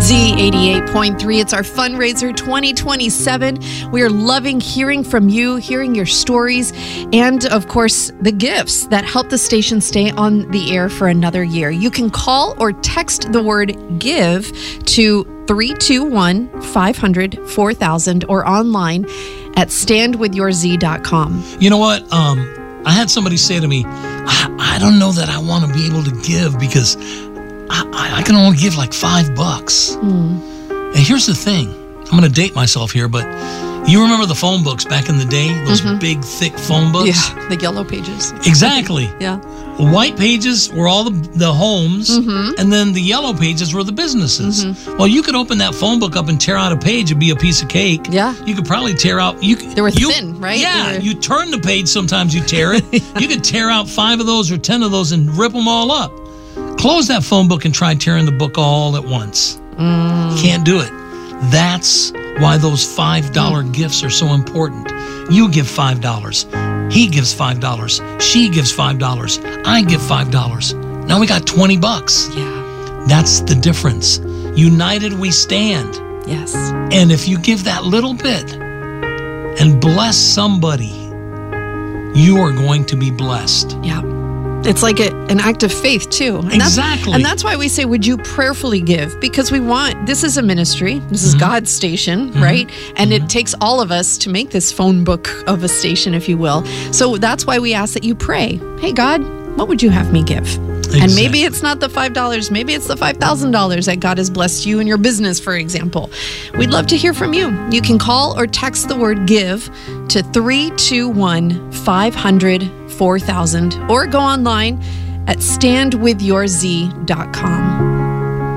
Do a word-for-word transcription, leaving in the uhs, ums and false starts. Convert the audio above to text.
Z eighty-eight point three. It's our fundraiser twenty twenty-seven. We are loving hearing from you, hearing your stories, and of course, the gifts that help the station stay on the air for another year. You can call or text the word GIVE to three two one, five hundred, four thousand or online at stand with your z dot com. You know what? Um, I had somebody say to me, I, I don't know that I want to be able to give because I, I can only give like five bucks. Mm. And here's the thing. I'm going to date myself here, but you remember the phone books back in the day? Those mm-hmm. big, thick phone books? Yeah, the yellow pages. Exactly. Yeah. The white pages were all the, the homes, mm-hmm. and then the yellow pages were the businesses. Mm-hmm. Well, you could open that phone book up and tear out a page. It'd be a piece of cake. Yeah. You could probably tear out... You, they were you, thin, right? Yeah. Were... You turn the page, sometimes you tear it. Yeah. You could tear out five of those or ten of those and rip them all up. Close that phone book and try tearing the book all at once. Mm. Can't do it. That's why those five dollar mm. gifts are so important. You give five dollars. He gives five dollars. She gives five dollars. I give five dollars. Now we got twenty bucks. Yeah. That's the difference. United we stand. Yes. And if you give that little bit and bless somebody, you are going to be blessed. Yeah. It's like a, an act of faith, too. And exactly. That's, and that's why we say, would you prayerfully give? Because we want, this is a ministry. This is mm-hmm. God's station, mm-hmm. right? And mm-hmm. it takes all of us to make this phone book of a station, if you will. So that's why we ask that you pray. Hey, God, what would you have me give? Exactly. And maybe it's not the five dollars. Maybe it's the five thousand dollars that God has blessed you and your business, for example. We'd love to hear from you. You can call or text the word GIVE to three two one, five hundred, four thousand or go online at stand with your z dot com.